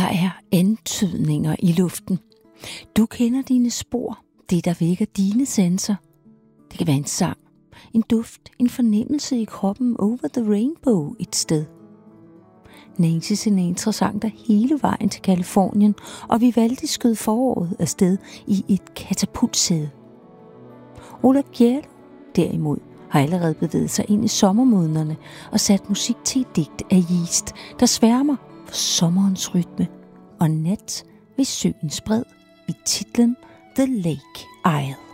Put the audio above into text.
er antydninger i luften. Du kender dine spor, det der vækker dine sanser. Det kan være en sang, en duft, en fornemmelse i kroppen over the rainbow et sted. Nancy Sinatra sang der hele vejen til Californien, og Vivaldi skød foråret afsted i et katapultsæde. Ola Gjerlo derimod har allerede bevæget sig ind i sommermånederne og sat musik til et digt af yeast, der sværmer for sommerens rytme og nat ved søens bred i titlen The Lake Isle.